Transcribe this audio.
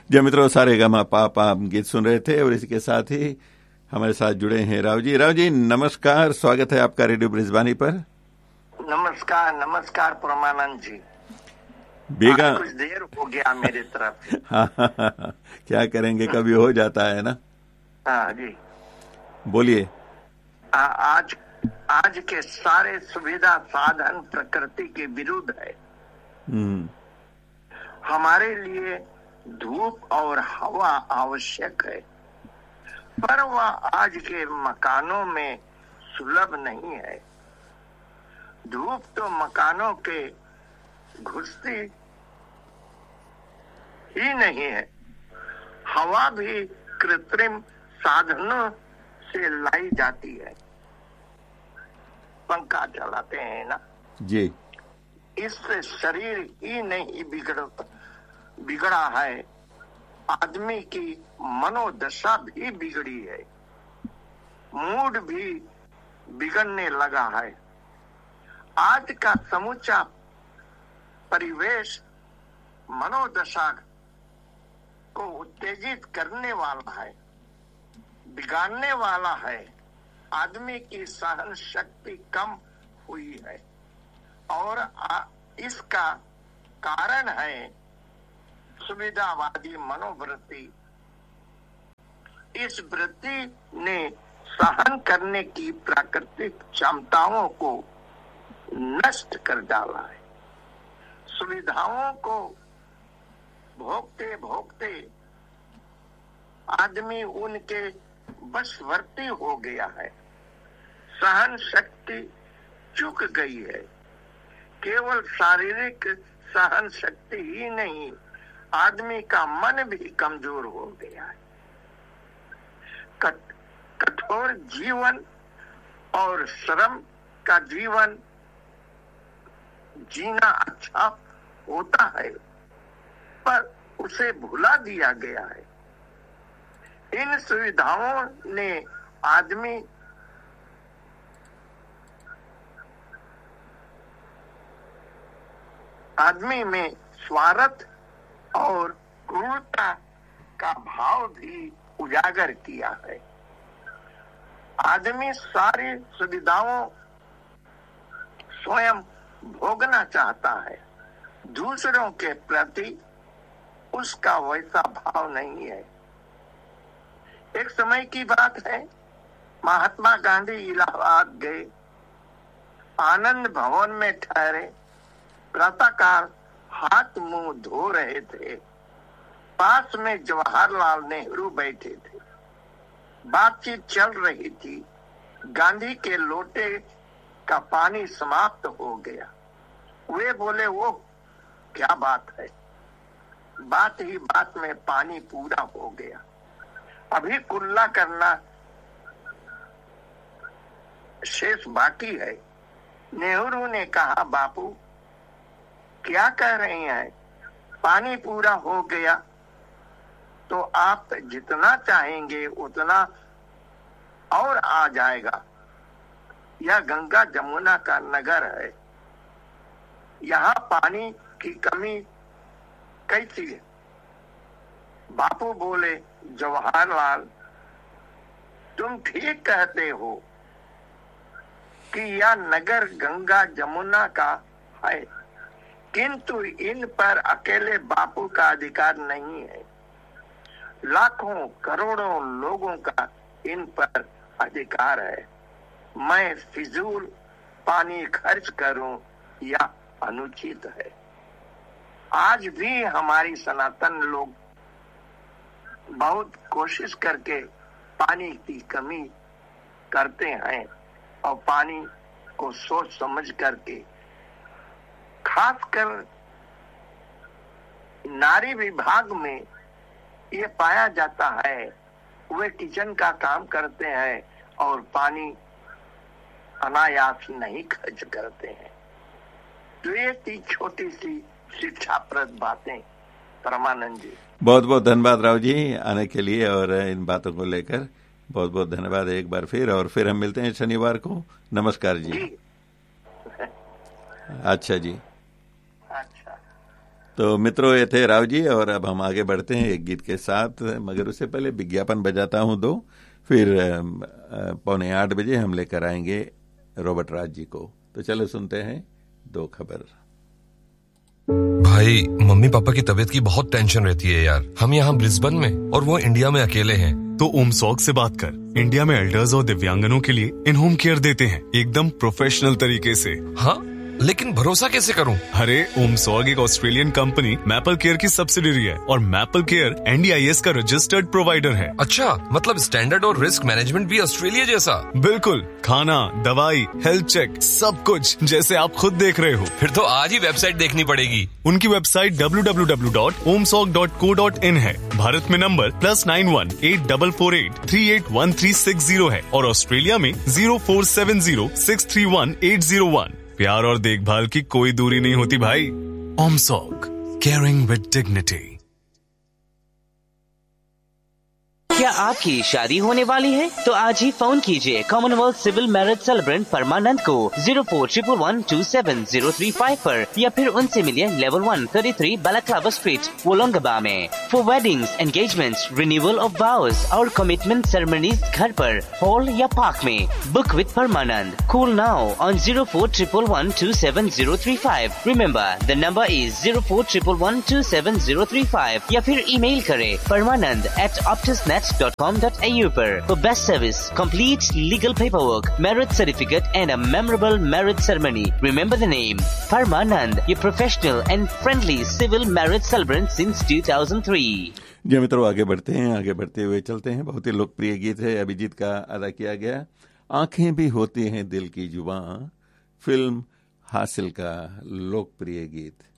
जी मित्रों, सारे गामा पापा गीत सुन रहे थे और इसके साथ ही हमारे साथ जुड़े हैं राव जी। राव जी नमस्कार, स्वागत है आपका रेडियो ब्रिजवानी पर। नमस्कार नमस्कार परमानंद जी। बेगा कुछ देर हो गया मेरी तरफ से। क्या करेंगे, कभी हो जाता है ना। हाँ जी, बोलिए। आज के सारे सुविधा साधन प्रकृति के विरुद्ध है। हमारे लिए धूप और हवा आवश्यक है, पर वह आज के मकानों में सुलभ नहीं है। धूप तो मकानों के घुसती ही नहीं है, हवा भी कृत्रिम साधनों से लाई जाती है। पंखा चलाते हैं ना जी, इससे शरीर ही नहीं बिगड़ा है, आदमी की मनोदशा भी बिगड़ी है, मूड भी बिगड़ने लगा है। आज का समूचा परिवेश मनोदशा को उत्तेजित करने वाला है, बिगाड़ने वाला है। आदमी की सहन शक्ति कम हुई है और इसका कारण है सुविधावादी मनोवृत्ति। इस वृत्ति ने सहन करने की प्राकृतिक क्षमताओं को नष्ट कर डाला है। सुविधाओं को भोगते भोगते आदमी उनके वशवर्ती हो गया है। सहन शक्ति चूक गई है। केवल शारीरिक सहन शक्ति ही नहीं, आदमी का मन भी कमजोर हो गया है। कठोर जीवन और श्रम का जीवन जीना अच्छा होता है, पर उसे भुला दिया गया है। इन सुविधाओं ने आदमी में स्वार्थ और क्रूरता का भाव भी उजागर किया है। आदमी सारी सुविधाओं स्वयं भोगना चाहता है, दूसरों के प्रति उसका वैसा भाव नहीं है। एक समय की बात है, महात्मा गांधी इलाहाबाद गए, आनंद भवन में ठहरे, प्रातःकाल हाथ मुंह धो रहे थे। पास में जवाहरलाल नेहरू बैठे थे, बातचीत चल रही थी। गांधी के लोटे का पानी समाप्त हो गया। वे बोले, वो क्या बात है, बात ही बात में पानी पूरा हो गया, अभी कुल्ला करना शेष बाकी है। नेहरू ने कहा, बापू क्या कह रहे हैं, पानी पूरा हो गया तो आप जितना चाहेंगे उतना और आ जाएगा। यह गंगा जमुना का नगर है, यहाँ पानी की कमी कैसी है। बापू बोले, जवाहरलाल तुम ठीक कहते हो कि यह नगर गंगा जमुना का है, किंतु इन पर अकेले बापू का अधिकार नहीं है, लाखों करोड़ों लोगों का इन पर अधिकार है। मैं फिजूल पानी खर्च करूं या अनुचित है। आज भी हमारी सनातन लोग बहुत कोशिश करके पानी की कमी करते हैं और पानी को सोच समझ करके, खासकर नारी विभाग में ये पाया जाता है, वे किचन का काम करते हैं और पानी अनायास नहीं खर्च करते हैं। तो ये थी छोटी सी शिक्षाप्रद बातें। परमानंद जी बहुत बहुत धन्यवाद राव जी आने के लिए और इन बातों को लेकर बहुत बहुत धन्यवाद एक बार फिर। और फिर हम मिलते हैं शनिवार को। नमस्कार जी। अच्छा जी। अच्छा। तो मित्रों, ये थे राव जी, और अब हम आगे बढ़ते हैं एक गीत के साथ, मगर उससे पहले विज्ञापन बजाता हूं 2, फिर 7:45 हम लेकर आएंगे रॉबर्ट राज जी को। तो चलो सुनते हैं 2 खबर। भाई, मम्मी पापा की तबीयत की बहुत टेंशन रहती है यार। हम यहाँ ब्रिस्बेन में और वो इंडिया में अकेले हैं। तो ओमसॉग से बात कर। इंडिया में एल्डर्स और दिव्यांगनों के लिए इन होम केयर देते हैं, एकदम प्रोफेशनल तरीके से। हाँ, लेकिन भरोसा कैसे करूं? अरे, ओमसॉग एक ऑस्ट्रेलियन कंपनी मैपल केयर की सब्सिडियरी है और मैपल केयर NDIS का रजिस्टर्ड प्रोवाइडर है। अच्छा, मतलब स्टैंडर्ड और रिस्क मैनेजमेंट भी ऑस्ट्रेलिया जैसा? बिल्कुल, खाना, दवाई, हेल्थ चेक, सब कुछ जैसे आप खुद देख रहे हो। फिर तो आज ही वेबसाइट देखनी पड़ेगी। उनकी वेबसाइट www.omsog.co.in है। भारत में नंबर +91 8448 381360 है और ऑस्ट्रेलिया में 0470 631 801। प्यार और देखभाल की कोई दूरी नहीं होती भाई। ओमसॉग, केयरिंग विद डिग्निटी। क्या आपकी शादी होने वाली है? तो आज ही फोन कीजिए कॉमनवेल्थ सिविल मैरिज सेलिब्रेंट परमानंद को 0411277035 पर, या फिर उनसे मिलिए लेवल 133 बालाक्लाबा स्ट्रीट, वोलोंगबा में। For weddings, engagements, renewal of वाउज और कमिटमेंट सेरेमनीज घर पर, हॉल या पार्क में। Book with Parmanand. Call now on 0411277035। Remember, the number is 0411277035, या फिर ईमेल करें permanand@optusnet.com.au पर। For best service, complete legal paperwork, marriage certificate and a memorable marriage ceremony. Remember the name, Parmanand, your professional and friendly civil marriage celebrant since 2003. जी मित्रों, आगे बढ़ते हैं। आगे बढ़ते हुए चलते हैं, बहुत ही लोकप्रिय गीत है अभिजीत का अदा किया गया, आंखें भी होती हैं दिल की जुबां, फिल्म हासिल का लोकप्रिय गीत।